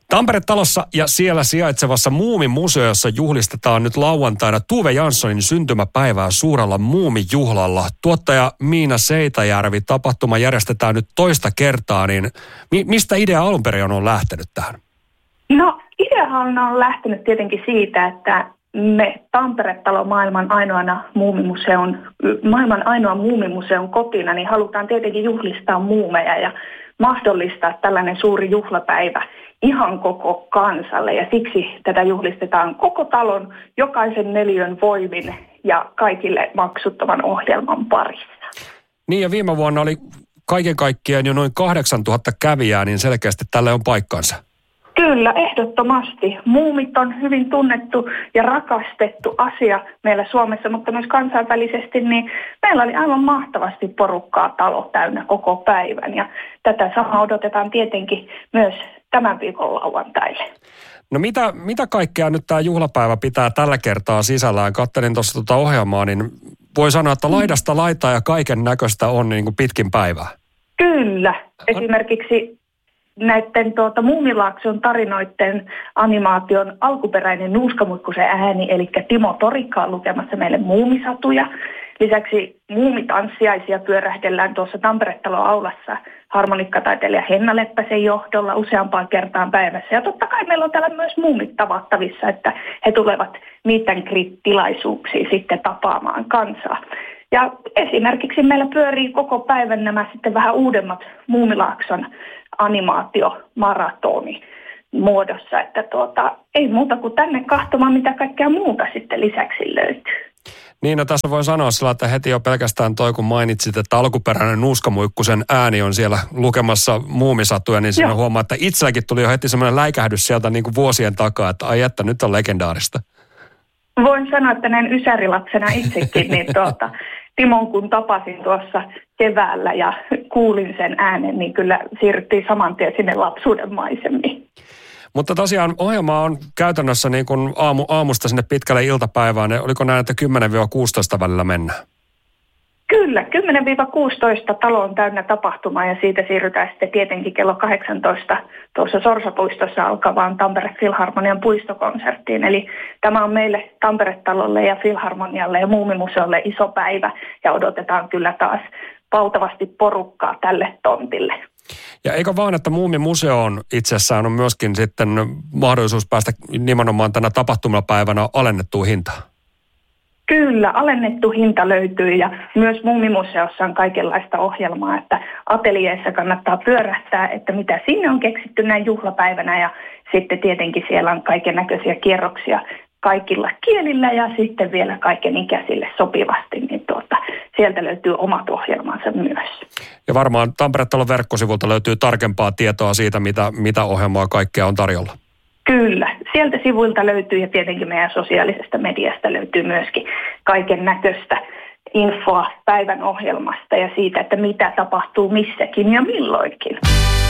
Tampere-talossa ja siellä sijaitsevassa Muumimuseossa juhlistetaan nyt lauantaina Tuve Janssonin syntymäpäivää suurella muumijuhlalla. Tuottaja Miina Seitajärvi, tapahtuma järjestetään nyt toista kertaa, niin mistä idea alun perin on lähtenyt tähän? No, ideahan on lähtenyt tietenkin siitä, että me Tampere-talo maailman ainoa muumimuseon kotina, niin halutaan tietenkin juhlistaa muumeja ja mahdollistaa tällainen suuri juhlapäivä ihan koko kansalle. Ja siksi tätä juhlistetaan koko talon, jokaisen neliön voimin ja kaikille maksuttoman ohjelman parissa. Niin ja viime vuonna oli kaiken kaikkiaan jo noin 8000 kävijää, niin selkeästi tälle on paikkansa. Kyllä, ehdottomasti. Muumit on hyvin tunnettu ja rakastettu asia meillä Suomessa, mutta myös kansainvälisesti, niin meillä oli aivan mahtavasti porukkaa talo täynnä koko päivän. Ja tätä samaa odotetaan tietenkin myös tämän viikon lauantaille. No mitä kaikkea nyt tämä juhlapäivä pitää tällä kertaa sisällään? Katselin tuossa ohjelmaa, niin voi sanoa, että laidasta laitaa ja kaiken näköistä on niin kuin pitkin päivää. Kyllä. Esimerkiksi näiden Muumilaakson tarinoiden animaation alkuperäinen Nuuskamuikkusen ääni, eli Timo Torikka on lukemassa meille muumisatuja. Lisäksi muumitanssiaisia pyörähdellään tuossa Tampere-talon aulassa harmonikkataiteilija Henna Leppäsen johdolla useampaan kertaan päivässä. Ja totta kai meillä on täällä myös muumit tavattavissa, että he tulevat meet and greet-tilaisuuksiin sitten tapaamaan kansaa. Ja esimerkiksi meillä pyörii koko päivän nämä sitten vähän uudemmat Muumilaakson animaatiomaratoni muodossa, että ei muuta kuin tänne kahtomaan, mitä kaikkea muuta sitten lisäksi löytyy. Niin, no tässä voi sanoa sillä, että heti jo pelkästään toi, kun mainitsit, että alkuperäinen Nuuskamuikkusen ääni on siellä lukemassa muumisatuja, niin siinä huomaa, että itselläkin tuli jo heti semmoinen läikähdys sieltä niin kuin vuosien takaa, että ai että nyt on legendaarista. Voin sanoa, että näin ysärilapsena itsekin, niin Timon kun tapasin tuossa keväällä ja kuulin sen äänen, niin kyllä siirryttiin saman tien sinne lapsuuden maisemiin. Mutta tosiaan ohjelma on käytännössä niin kuin aamusta sinne pitkälle iltapäivään. Oliko näin, että 10-16 välillä mennään? Kyllä, 10-16 talo on täynnä tapahtumaa ja siitä siirrytään sitten tietenkin kello 18 tuossa Sorsapuistossa alkavaan Tampere Filharmonian puistokonserttiin. Eli tämä on meille Tampere-talolle ja Filharmonialle ja Muumimuseolle iso päivä ja odotetaan kyllä taas valtavasti porukkaa tälle tontille. Ja eikö vaan, että Muumimuseoon itsessään on myöskin sitten mahdollisuus päästä nimenomaan tänä tapahtumapäivänä alennettuun hintaan? Kyllä, alennettu hinta löytyy ja myös Muumimuseossa on kaikenlaista ohjelmaa, että ateljeessa kannattaa pyörähtää, että mitä sinne on keksitty näin juhlapäivänä ja sitten tietenkin siellä on kaiken näköisiä kierroksia kaikilla kielillä ja sitten vielä kaiken ikäisille sopivasti, niin sieltä löytyy omat ohjelmansa myös. Ja varmaan Tampere-talon verkkosivulta löytyy tarkempaa tietoa siitä, mitä ohjelmaa kaikkea on tarjolla. Kyllä, sieltä sivuilta löytyy ja tietenkin meidän sosiaalisesta mediasta löytyy myöskin kaiken näköistä infoa päivän ohjelmasta ja siitä, että mitä tapahtuu missäkin ja milloinkin.